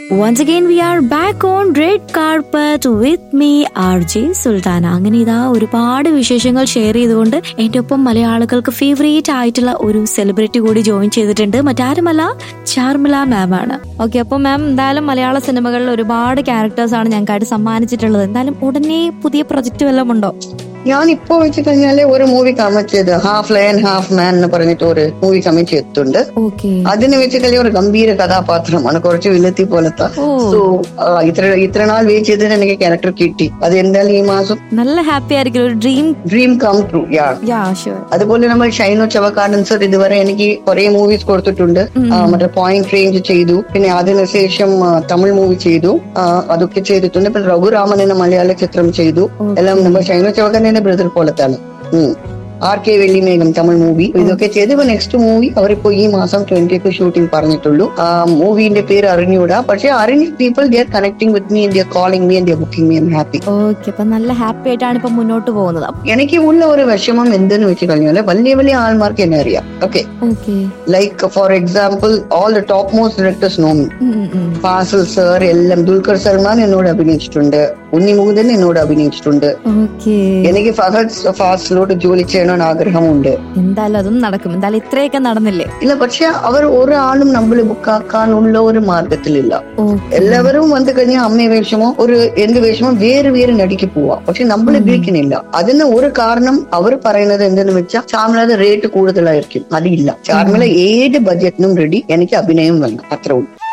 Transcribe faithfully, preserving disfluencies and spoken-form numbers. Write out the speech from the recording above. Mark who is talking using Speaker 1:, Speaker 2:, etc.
Speaker 1: Once again we are back on Red Carpet with me R J Sultana. അങ്ങനെ ഇതാ ഒരുപാട് വിശേഷങ്ങൾ share ചെയ്തുകൊണ്ട് എന്റെ ഒപ്പം മലയാളികൾക്ക് ഫേവറേറ്റ് ആയിട്ടുള്ള ഒരു സെലിബ്രിറ്റി കൂടി ജോയിൻ ചെയ്തിട്ടുണ്ട്. മറ്റാരുമല്ല, ചാർമിള മാം ആണ്. ഓക്കെ, അപ്പൊ മാം എന്തായാലും മലയാള സിനിമകളിൽ ഒരുപാട് ക്യാരക്ടേഴ്സ് ആണ് ഞങ്ങൾക്കായിട്ട് സമ്മാനിച്ചിട്ടുള്ളത്. എന്തായാലും ഉടനെ പുതിയ പ്രൊജക്ട് വല്ലതും ഉണ്ടോ?
Speaker 2: ഞാൻ ഇപ്പൊ വെച്ച് കഴിഞ്ഞാല് ഒരു മൂവി കമ്മിറ്റ് ചെയ്ത് ഹാഫ് ലയൺ ഹാഫ് മാൻ എന്ന് പറഞ്ഞിട്ട് ഒരു മൂവി കമ്മിറ്റ് ചെയ്തിട്ടുണ്ട്. അതിന് വെച്ച് കഴിഞ്ഞാൽ ഒരു ഗംഭീര കഥാപാത്രമാണ്, കുറച്ച് വില്ലത്തി പോലത്തെ. സോ ഇത്ര ഇത്ര നാൾ വെയിറ്റ് ചെയ്തതിന് എനിക്ക് ക്യാരക്ടർ കിട്ടി. അത് എന്തായാലും ഈ മാസം
Speaker 1: നല്ല ഹാപ്പി ആയിരിക്കും, ഒരു ഡ്രീം
Speaker 2: ഡ്രീം കം ട്രൂ. അതുപോലെ നമ്മൾ ഷൈനോ ചവക്കാടൻ സർ ഇതുവരെ എനിക്ക് കുറെ മൂവീസ് കൊടുത്തിട്ടുണ്ട്. മറ്റേ പോയിന്റ് റേഞ്ച് ചെയ്തു, പിന്നെ അതിനുശേഷം തമിഴ് മൂവി ചെയ്തു, അതൊക്കെ ചെയ്തിട്ടുണ്ട്. പിന്നെ രഘുരാമൻ എന്ന മലയാള ചിത്രം ചെയ്തു. എല്ലാം നമ്മൾ Shino ചവക്കാടൻ brother പോലത്താണ്. R K വെള്ളിമേഘം Tamil movie ഇതൊക്കെ ചെയ്ത് ഇപ്പൊ നെക്സ്റ്റ് മൂവി അവരിപ്പോ ഈ മാസം ട്വന്റിക്ക് ഷൂട്ടിംഗ് പറഞ്ഞിട്ടുള്ളൂ. ആ മൂവിന്റെ പേര് അറിഞ്ഞൂടാ, പക്ഷെ അറിഞ്ഞ people they are connecting with me, they are calling me, they are booking me. I am happy.
Speaker 1: Okay, അപ്പൊ നല്ല ഹാപ്പി ആയിട്ടാണ് ഇപ്പൊ മുന്നോട്ട് പോകുന്നത്.
Speaker 2: എനിക്ക് ഉള്ള ഒരു വിഷമം എന്തെന്ന് വെച്ച് കഴിഞ്ഞാല് വലിയ വലിയ ആൾമാർക്ക് എന്നെ അറിയാം. Okay, like for example all the top most directors know me. Fazil sir എല്ലാം, ദുൽഖർ സൽമാൻ എന്നോട് അഭിനയിച്ചിട്ടുണ്ട്, ഉണ്ണി മുകുന്ദൻ എന്നോട് അഭിനയിച്ചിട്ടുണ്ട്. എനിക്ക് ഫഹദ് ഫാസിലോട്ട് ജോലി ചെയ്യണമെന്ന് ആഗ്രഹമുണ്ട്.
Speaker 1: എന്തായാലും അതും നടക്കും. എന്തായാലും ഇത്രയൊക്കെ നടന്നില്ലേ?
Speaker 2: ഇല്ല, പക്ഷെ അവർ ഒരാളും നമ്മള് ബുക്കാക്കാനുള്ള ഒരു മാർഗത്തിലില്ല. എല്ലാവരും വന്നു കഴിഞ്ഞാൽ അമ്മ വേഷമോ ഒരു എന്ത് വേഷമോ വേറെ വേറെ നടിക്ക് പോവാം, പക്ഷെ നമ്മൾ ഉപയോഗിക്കുന്നില്ല. അതിന് ഒരു കാരണം അവർ പറയുന്നത് എന്തെന്ന് വെച്ചാൽ ചാർമിളയുടെ റേറ്റ് കൂടുതലായിരിക്കും. അതില്ല, ചാർമിള ഏത് ബഡ്ജറ്റിനും റെഡി, എനിക്ക് അഭിനയം വേണം, അത്ര ഉള്ളൂ.